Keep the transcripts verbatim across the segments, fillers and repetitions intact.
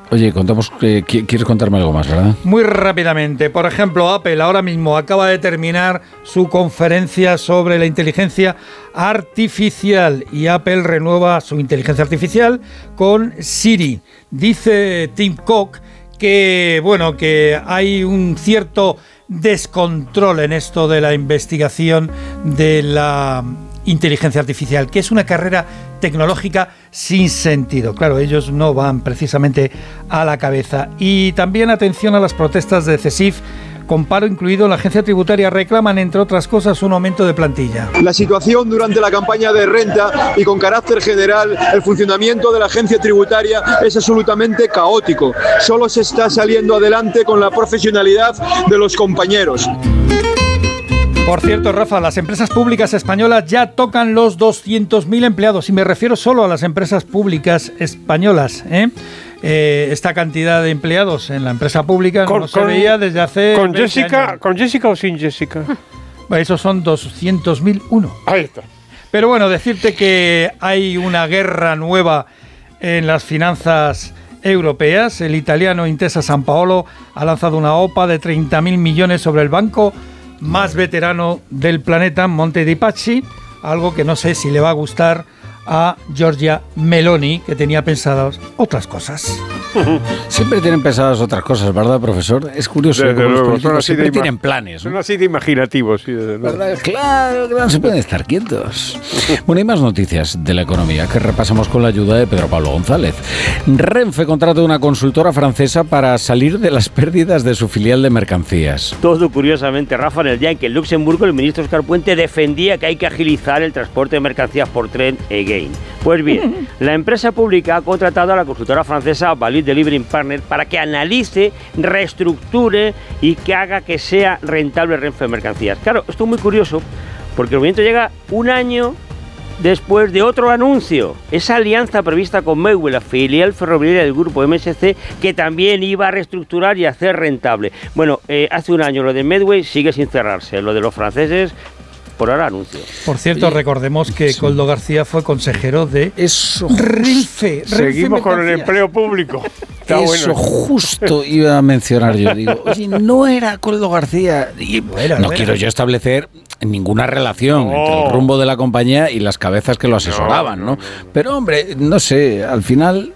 Oye, contamos, eh, ¿quieres contarme algo más, verdad? Muy rápidamente. Por ejemplo, Apple ahora mismo acaba de terminar su conferencia sobre la inteligencia artificial y Apple renueva su inteligencia artificial con Siri. Dice Tim Cook que, bueno, que hay un cierto descontrol en esto de la investigación de la inteligencia artificial, que es una carrera tecnológica sin sentido. Claro, ellos no van precisamente a la cabeza. Y también atención a las protestas de CESIF, con paro incluido. La agencia tributaria reclaman, entre otras cosas, un aumento de plantilla. La situación durante la campaña de renta y con carácter general, el funcionamiento de la agencia tributaria es absolutamente caótico. Solo se está saliendo adelante con la profesionalidad de los compañeros. Por cierto, Rafa, las empresas públicas españolas ya tocan los doscientos mil empleados, y me refiero solo a las empresas públicas españolas, ¿eh? Eh, esta cantidad de empleados en la empresa pública con, no se con, veía desde hace ¿Con Jessica, años. ¿Con Jessica o sin Jessica? Bueno, esos son doscientos mil uno. Ahí está. Pero bueno, decirte que hay una guerra nueva en las finanzas europeas. El italiano Intesa Sanpaolo ha lanzado una OPA de treinta mil millones sobre el banco más veterano del planeta, Monte dei Paschi, algo que no sé si le va a gustar a Giorgia Meloni, que tenía pensadas otras cosas. Siempre tienen pensadas otras cosas, ¿verdad, profesor? Es curioso, desde como luego, los políticos siempre de tienen planes, ¿no? Son así de imaginativos, sí, desde luego. ¿Verdad? Claro, que no se pueden estar quietos. Bueno, hay más noticias de la economía que repasamos con la ayuda de Pedro Pablo González. Renfe contrata una consultora francesa para salir de las pérdidas de su filial de mercancías. Todo curiosamente, Rafa, en el día en que en Luxemburgo el ministro Óscar Puente defendía que hay que agilizar el transporte de mercancías por tren again. Pues bien, la empresa pública ha contratado a la consultora francesa Value Delivery Partner para que analice, reestructure y que haga que sea rentable Renfe Mercancías. Claro, esto es muy curioso porque el movimiento llega un año después de otro anuncio, esa alianza prevista con Medway, la filial ferroviaria del grupo M S C, que también iba a reestructurar y hacer rentable. Bueno, eh, hace un año lo de Medway sigue sin cerrarse, lo de los franceses por ahora anuncio. Por cierto, y, recordemos que sí. Coldo García fue consejero de eso. Renfe. Seguimos con el empleo público. Está Eso bueno. Justo iba a mencionar yo. Digo, oye, no era Coldo García. Y bueno, no, no quiero yo establecer ninguna relación no. entre el rumbo de la compañía y las cabezas que lo asesoraban, ¿no? ¿no? Pero, hombre, no sé, al final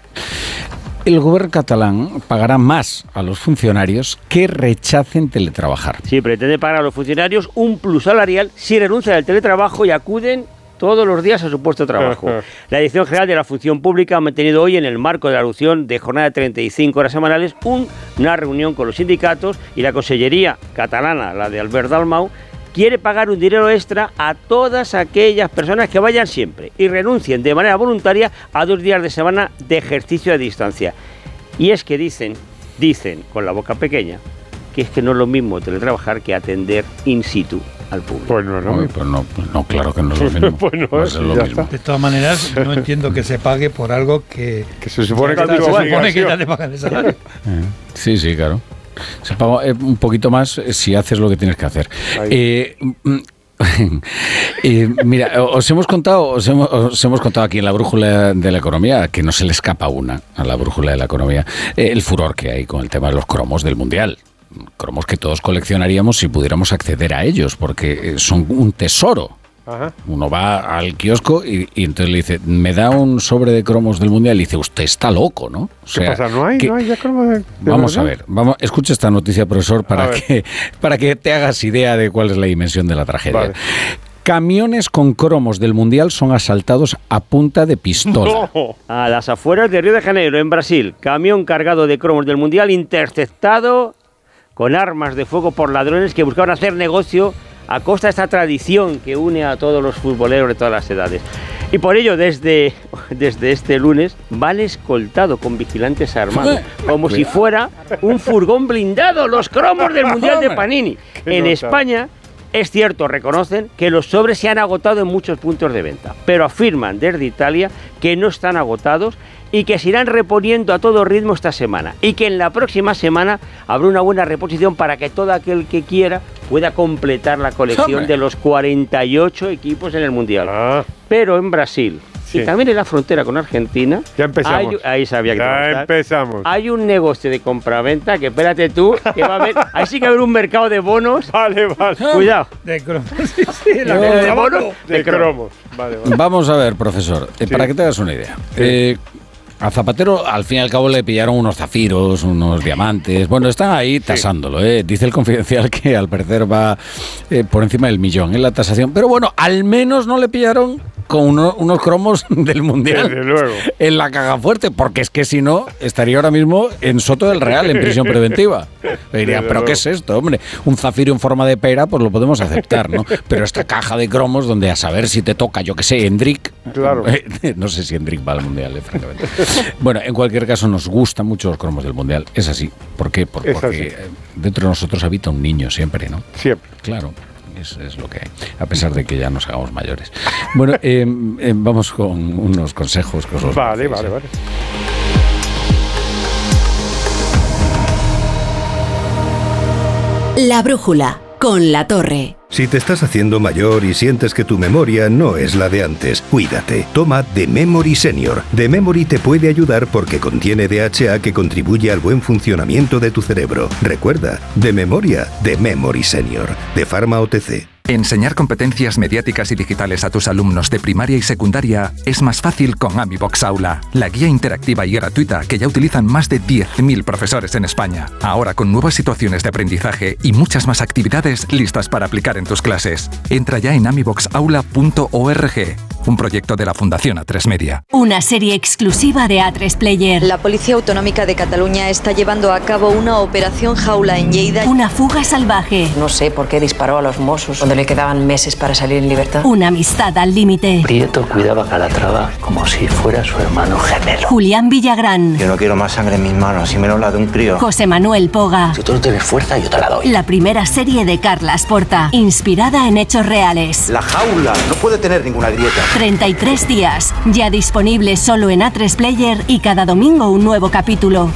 el gobierno catalán pagará más a los funcionarios que rechacen teletrabajar. Sí, pretende pagar a los funcionarios un plus salarial si renuncian al teletrabajo y acuden todos los días a su puesto de trabajo. La Dirección General de la Función Pública ha mantenido hoy, en el marco de la reducción de jornada de treinta y cinco horas semanales, un, una reunión con los sindicatos, y la Consellería catalana, la de Albert Dalmau, quiere pagar un dinero extra a todas aquellas personas que vayan siempre y renuncien de manera voluntaria a dos días de semana de ejercicio a distancia. Y es que dicen, dicen con la boca pequeña, que es que no es lo mismo teletrabajar que atender in situ al público. Pues no, no. Ay, pues no, no, claro que no es lo mismo. Pues no, no es lo mismo. De todas maneras, no entiendo que se pague por algo que, que se supone que, que, se supone que ya te pagan el salario. Sí, sí, claro. Se paga un poquito más si haces lo que tienes que hacer. Eh, eh, mira, os hemos contado, os hemos, os hemos contado aquí en la brújula de la economía, que no se le escapa una a la brújula de la economía, eh, el furor que hay con el tema de los cromos del Mundial. Cromos que todos coleccionaríamos si pudiéramos acceder a ellos, porque son un tesoro. Ajá. Uno va al kiosco y, y entonces le dice, me da un sobre de cromos del Mundial, y dice, usted está loco, ¿no? O sea, ¿qué pasa? ¿No hay? Que, ¿No hay ya cromos de, de Vamos verdad? a ver, vamos, escucha esta noticia, profesor, para que, para que te hagas idea de cuál es la dimensión de la tragedia. Vale. Camiones con cromos del Mundial son asaltados a punta de pistola. No. A las afueras de Río de Janeiro, en Brasil, camión cargado de cromos del Mundial interceptado con armas de fuego por ladrones que buscaban hacer negocio a costa de esta tradición que une a todos los futboleros de todas las edades. Y por ello, desde, desde este lunes, van escoltados con vigilantes armados, como si fuera un furgón blindado, los cromos del Mundial de Panini. En España, es cierto, reconocen que los sobres se han agotado en muchos puntos de venta, pero afirman desde Italia que no están agotados y que se irán reponiendo a todo ritmo esta semana, y que en la próxima semana habrá una buena reposición para que todo aquel que quiera pueda completar la colección de los cuarenta y ocho equipos en el Mundial. Ah. Pero en Brasil, Y también en la frontera con Argentina. Ya empezamos. Hay, ahí sabía que te Ya iba a gustar. empezamos. Hay un negocio de compraventa que, espérate tú, que va a haber. Ahí sí que va a haber un mercado de bonos. Vale, vale. Cuidado. De cromos. Sí, sí, la Yo- de De bono. bonos. De De cromos. cromos. Vale, vale. Vamos a ver, profesor, eh, para que te hagas una idea. Eh, a Zapatero, al fin y al cabo, le pillaron unos zafiros, unos diamantes. Bueno, están ahí tasándolo, ¿eh? Dice el Confidencial que al parecer va eh, por encima del millón en la tasación. Pero bueno, al menos no le pillaron con uno- unos cromos del Mundial Desde luego. en la caja fuerte, porque es que si no, estaría ahora mismo en Soto del Real, en prisión preventiva. Le diría, Desde ¿pero luego. qué es esto, hombre? Un zafiro en forma de pera, pues lo podemos aceptar, ¿no? Pero esta caja de cromos, donde a saber si te toca, yo qué sé, Hendrik. Claro. No sé si Hendrik va al Mundial, eh, francamente. Bueno, en cualquier caso, nos gustan mucho los cromos del Mundial. Es así. ¿Por qué? Por- Es porque así. eh, dentro de nosotros habita un niño siempre, ¿no? Siempre. Claro. Es, es lo que hay, a pesar de que ya nos hagamos mayores. Bueno, eh, eh, vamos con unos consejos que os los Vale, merecéis, vale, ¿eh? vale. La brújula con La Torre. Si te estás haciendo mayor y sientes que tu memoria no es la de antes, cuídate. Toma The Memory Senior. The Memory te puede ayudar porque contiene D H A que contribuye al buen funcionamiento de tu cerebro. Recuerda, de memoria, The Memory Senior. De Pharma O T C. Enseñar competencias mediáticas y digitales a tus alumnos de primaria y secundaria es más fácil con AmiBox Aula, la guía interactiva y gratuita que ya utilizan más de diez mil profesores en España. Ahora con nuevas situaciones de aprendizaje y muchas más actividades listas para aplicar en tus clases. Entra ya en amibox aula punto org, un proyecto de la Fundación A tres Media. Una serie exclusiva de A tres Player. La Policía Autonómica de Cataluña está llevando a cabo una operación jaula en Lleida. Una fuga salvaje. No sé por qué disparó a los Mossos cuando le quedaban meses para salir en libertad. Una amistad al límite. Prieto cuidaba a Calatrava como si fuera su hermano gemelo. Julián Villagrán. Yo no quiero más sangre en mis manos, y menos la de un crío. José Manuel Poga. Si tú no tienes fuerza, yo te la doy. La primera serie de Carlas Porta, inspirada en hechos reales. La jaula no puede tener ninguna grieta. treinta y tres días, ya disponible solo en A tres Player y cada domingo un nuevo capítulo.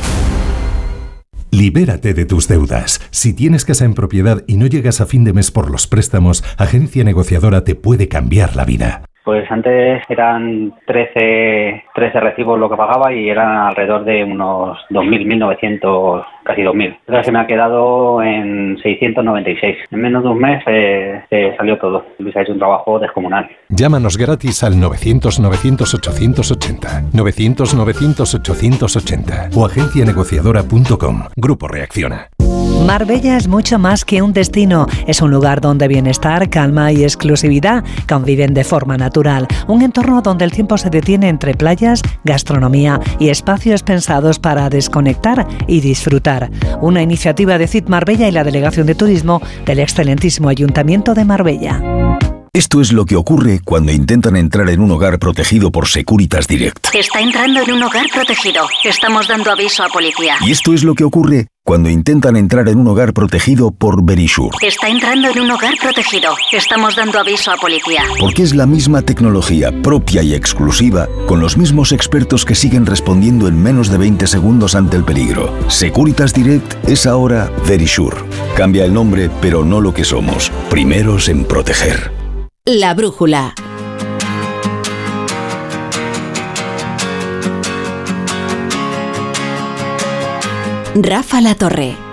Libérate de tus deudas. Si tienes casa en propiedad y no llegas a fin de mes por los préstamos, Agencia Negociadora te puede cambiar la vida. Pues antes eran trece, trece recibos lo que pagaba y eran alrededor de unos dos mil, mil novecientos, casi dos mil. Entonces se me ha quedado en seiscientos noventa y seis. En menos de un mes eh, eh, salió todo. Luis ha hecho un trabajo descomunal. Llámanos gratis al novecientos, novecientos, ochocientos ochenta, novecientos, novecientos, ochocientos ochenta o agencia negociadora punto com. Grupo Reacciona. Marbella es mucho más que un destino. Es un lugar donde bienestar, calma y exclusividad conviven de forma natural. Un entorno donde el tiempo se detiene entre playas, gastronomía y espacios pensados para desconectar y disfrutar. Una iniciativa de C I T Marbella y la Delegación de Turismo del excelentísimo Ayuntamiento de Marbella. Esto es lo que ocurre cuando intentan entrar en un hogar protegido por Securitas Direct. Está entrando en un hogar protegido. Estamos dando aviso a policía. Y esto es lo que ocurre cuando intentan entrar en un hogar protegido por Verisure. Está entrando en un hogar protegido. Estamos dando aviso a policía. Porque es la misma tecnología propia y exclusiva, con los mismos expertos que siguen respondiendo en menos de veinte segundos ante el peligro. Securitas Direct es ahora Verisure. Cambia el nombre, pero no lo que somos. Primeros en proteger. La brújula. Rafa La Torre.